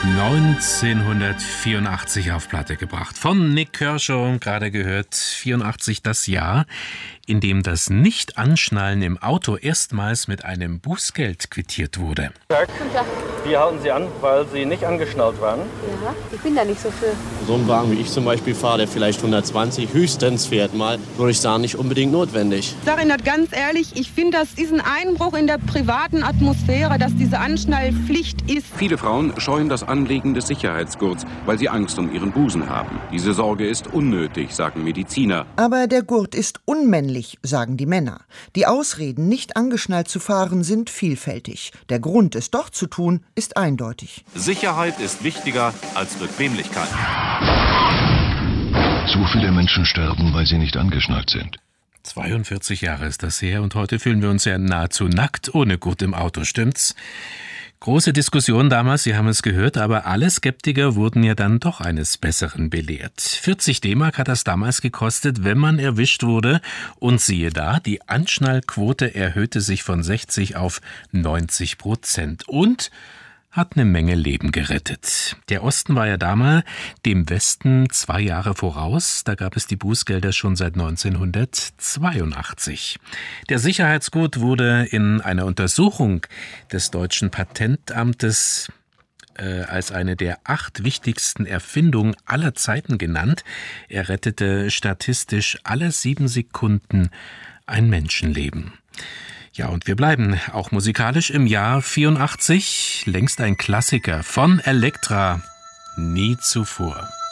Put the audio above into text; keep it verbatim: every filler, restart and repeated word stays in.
neunzehnhundertvierundachtzig auf Platte gebracht. Von Nik Kershaw, gerade gehört, vierundachtzig das Jahr, in dem das Nicht-Anschnallen im Auto erstmals mit einem Bußgeld quittiert wurde. Tag. Wir halten Sie an, weil Sie nicht angeschnallt waren. Ja, ich bin da nicht so für. So ein Wagen, wie ich zum Beispiel fahre, der vielleicht hundertzwanzig höchstens fährt mal, würde ich sagen, nicht unbedingt notwendig. Ich sage Ihnen das ganz ehrlich, ich finde, das ist ein Einbruch in der privaten Atmosphäre, dass diese Anschnallpflicht ist. Viele Frauen scheuen das Anlegen des Sicherheitsgurts, weil sie Angst um ihren Busen haben. Diese Sorge ist unnötig, sagen Mediziner. Aber der Gurt ist unmännlich, sagen die Männer. Die Ausreden, nicht angeschnallt zu fahren, sind vielfältig. Der Grund, es doch zu tun, ist eindeutig. Sicherheit ist wichtiger als Bequemlichkeit. Zu viele Menschen sterben, weil sie nicht angeschnallt sind. zweiundvierzig Jahre ist das her und heute fühlen wir uns ja nahezu nackt ohne Gurt im Auto, stimmt's? Große Diskussion damals, Sie haben es gehört, aber alle Skeptiker wurden ja dann doch eines Besseren belehrt. vierzig D-Mark hat das damals gekostet, wenn man erwischt wurde. Und siehe da, die Anschnallquote erhöhte sich von sechzig auf neunzig Prozent. Und hat eine Menge Leben gerettet. Der Osten war ja damals dem Westen zwei Jahre voraus. Da gab es die Bußgelder schon seit neunzehnhundertzweiundachtzig. Der Sicherheitsgurt wurde in einer Untersuchung des deutschen Patentamtes äh, als eine der acht wichtigsten Erfindungen aller Zeiten genannt. Er rettete statistisch alle sieben Sekunden ein Menschenleben. Ja, und wir bleiben auch musikalisch im Jahr vierundachtzig, längst ein Klassiker von Elektra, nie zuvor.